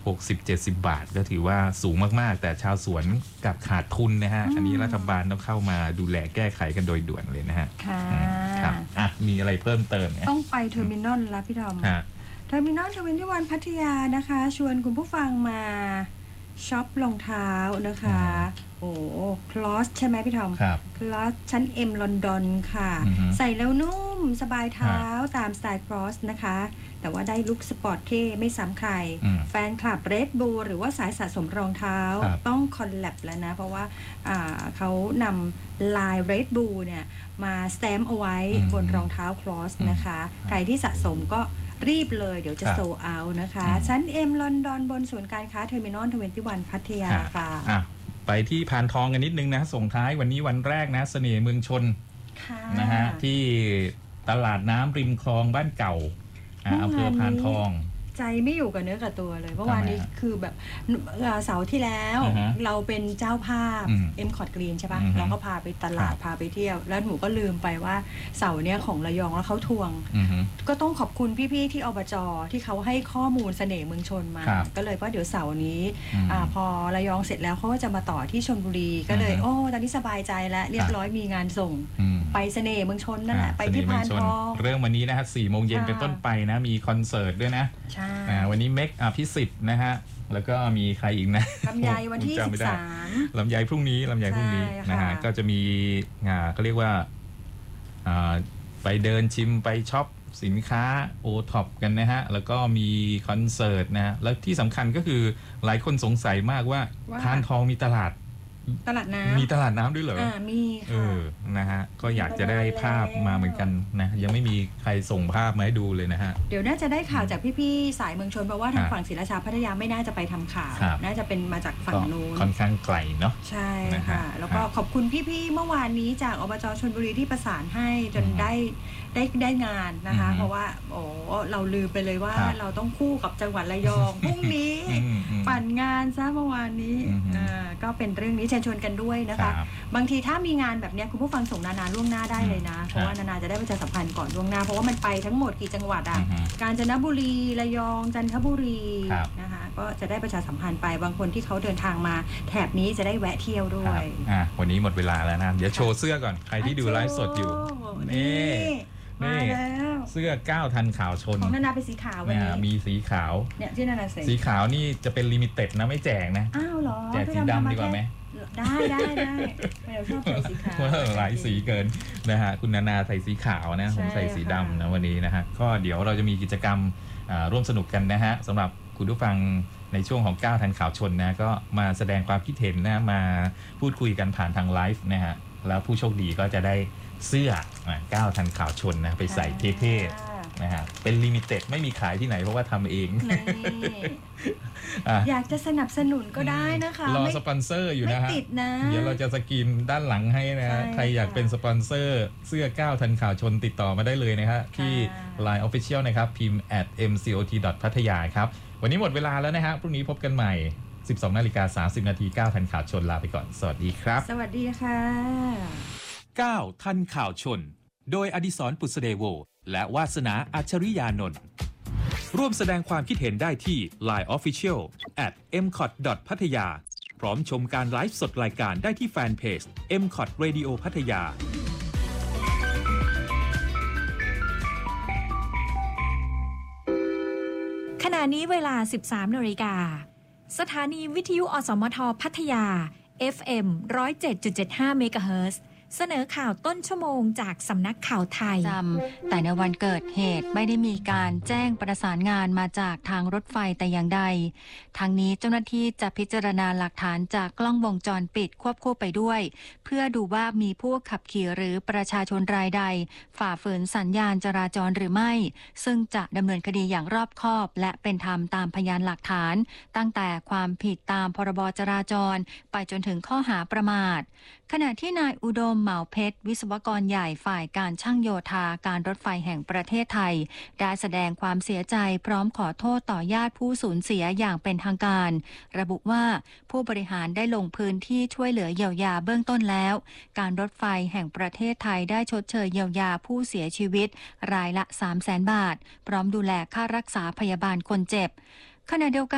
60-70 บาทก็ถือว่าสูงมากๆแต่ชาวสวนกับขาดทุนนะฮะอันนี้รัฐบาลต้องเข้ามาดูแลแก้ไขกันโดยด่วนเลยนะฮะครับมีอะไรเพิ่มเติมต้องไปเทอร์มินอลแล้วพี่ทอมเทอร์มินอล21พัทยานะคะชวนคุณผู้ฟังมาช็อปรองเท้านะคะโอ้คลอสใช่ไหมพี่ทอมคลอสชั้น M ลอนดอนค่ะใส่แล้วนุ่มสบายเท้าตามสไตล์คลอสนะคะแต่ว่าได้ลุคสปอร์ตเท่ไม่ซ้ำใครแฟนคลับ Red Bull หรือว่าสายสะสมรองเท้าต้องคอลแลบแล้วนะเพราะว่าเขานำลาย Red Bull เนี่ยมาสแตมป์เอาไว้บนรองเท้าคลอสนะคะใครที่สะสมก็รีบเลยเดี๋ยวจะโซลเอาท์นะคะชั้น M ลอนดอนบนศูนย์การค้าเทอร์มินอล21พัทยาค่ะไปที่พานทองกันนิดนึงนะส่งท้ายวันนี้วันแรกนะเสน่ห์เมืองชนนะฮะที่ตลาดน้ำริมคลองบ้านเก่าอำเภอพานทองใจไม่อยู่กับเนื้อกับตัวเลยเมื่อวานนี้คือแบบเสาร์ที่แล้วเราเป็นเจ้าภาพM-Cot Green ใช่ปะเราก็พาไปตลาดพาไปเที่ยวแล้วหนูก็ลืมไปว่าเสาร์เนี้ยของระยองแล้วเขาทวงก็ต้องขอบคุณพี่ๆที่อบจ.ที่เขาให้ข้อมูลเสน่ห์เมืองชนมาก็เลยว่าเดี๋ยวเสาร์นี้พอระยองเสร็จแล้วเขาก็จะมาต่อที่ชลบุรีก็เลยตอนนี้สบายใจแล้วเรียบร้อยมีงานส่งไปเสน่ห์เมืองชนนั่นแหละไปที่พานทองเรื่องวันนี้นะฮะ 4 โมงเย็นเป็นต้นไปนะมีคอนเสิร์ตด้วยนะวันนี้เมคพิสิทธิ์นะฮะแล้วก็มีใครอีกนะลำไยวันที่13 ลำไยพรุ่งนี้นะฮะก็จะมีเขาเรียกว่าไปเดินชิมไปช็อปสินค้าโอท็อปกันนะฮะแล้วก็มีคอนเสิร์ตนะแล้วที่สำคัญก็คือหลายคนสงสัยมากว่าพานทองมีตลาดน้ำมีตลาดน้ำด้วยเหรอมีค่ะนะฮะก็อยากจะได้ภาพมาเหมือนกันนะยังไม่มีใครส่งภาพมาให้ดูเลยนะฮะเดี๋ยวน่าจะได้ข่าวจากพี่ๆสายเมืองชนเพราะว่าทางฝั่งศรีราชาพัทยาไม่น่าจะไปทำข่าวน่าจะเป็นมาจากฝั่งนู้นค่อนข้างไกลเนาะใช่ค่ะแล้วก็ขอบคุณพี่ๆเมื่อวานนี้จากอบจ.ชลบุรีที่ประสานให้จนได้งานนะคะเพราะว่าเราลืมไปเลยว่าเราต้องคู่กับจังหวัดระยองพรุ่งนี้ปั่นงานซะเมื่อวานนี้ก็เป็นเรื่องนี้เชิญชวนกันด้วยนะคะบางทีถ้ามีงานแบบนี้คุณผู้ฟังส่งนาล่วงหน้าได้เลยนะเพราะว่านาจะได้ประชาสัมพันธ์ก่อนล่วงหน้าเพราะว่ามันไปทั้งหมดกี่จังหวัดกาญจนบุรีระยองจันทบุรีนะคะก็จะได้ประชาสัมพันธ์ไปบางคนที่เขาเดินทางมาแถบนี้จะได้แวะเที่ยวด้วยวันนี้หมดเวลาแล้วนะเดี๋ยวโชว์เสื้อก่อนใครที่ดูไลฟ์สดอยู่นี่เสื้อ9ทันข่าวชนของนาเป็นสีขาววันนี้มีสีขาวเนี่ยที่นาใส่สีขาวนี่จะเป็นลิมิเต็ดนะไม่แจกนะอ้าวเหรอแจกสีดำดีกว่าไหมได้เราชอบใส่สีขาวหลายสีเกินนะฮะคุณนาใส่สีขาวนะผมใส่สีดำนะวันนี้นะฮะก็เดี๋ยวเราจะมีกิจกรรมร่วมสนุกกันนะฮะสำหรับคุณผู้ฟังในช่วงของ9ทันข่าวชนนะก็มาแสดงความคิดเห็นนะมาพูดคุยกันผ่านทางไลฟ์นะฮะแล้วผู้โชคดีก็จะได้เสื้อ9ทันข่าวชนนะไปใส่เท่ๆนะฮะเป็นลิมิเต็ดไม่มีขายที่ไหนเพราะว่าทำเองอยากจะสนับสนุนก็ได้นะคะรอสปอนเซอร์อยู่นะฮะเดี๋ยวเราจะสกรีนด้านหลังให้นะใครอยากเป็นสปอนเซอร์เสื้อ9ทันข่าวชนติดต่อมาได้เลยนะฮะที่ Line Official นะครับพิมพ์ @mcot.pathaya ครับวันนี้หมดเวลาแล้วนะฮะพรุ่งนี้พบกันใหม่ 12:30 น. 9ทันข่าวชนลาไปก่อนสวัสดีครับสวัสดีค่ะ 9ทันข่าวชนโดยอดิศร ปุษเดโวและวาสนาอัจฉริยานนท์ร่วมแสดงความคิดเห็นได้ที่ Line Official @mcot.pathaya พร้อมชมการไลฟ์สดรายการได้ที่แฟนเพจ M-Cot Radio พัทยาขณะนี้เวลา 13 นาฬิกาสถานีวิทยุอสมทพัทยา FM 107.75 เมกะเฮิรตซ์เสนอข่าวต้นชั่วโมงจากสำนักข่าวไทยแต่ในวันเกิดเหตุไม่ได้มีการแจ้งประสานงานมาจากทางรถไฟแต่อย่างใดทางนี้เจ้าหน้าที่จะพิจารณาหลักฐานจากกล้องวงจรปิดควบคู่ไปด้วยเพื่อดูว่ามีผู้ขับขี่หรือประชาชนรายใดฝ่าฝืนสัญญาณจราจรหรือไม่ซึ่งจะดำเนินคดีอย่างรอบคอบและเป็นธรรมตามพยานหลักฐานตั้งแต่ความผิดตามพรบจราจรไปจนถึงข้อหาประมาทขณะที่นายอุดมเหมาเพชรวิศวกรใหญ่ฝ่ายการช่างโยธาการรถไฟแห่งประเทศไทยได้แสดงความเสียใจพร้อมขอโทษต่อญาติผู้สูญเสียอย่างเป็นทางการระบุว่าผู้บริหารได้ลงพื้นที่ช่วยเหลือเยียวยาเบื้องต้นแล้วการรถไฟแห่งประเทศไทยได้ชดเชยเยียวยาผู้เสียชีวิตรายละ 300,000 บาทพร้อมดูแลค่ารักษาพยาบาลคนเจ็บขณะเดียวกัน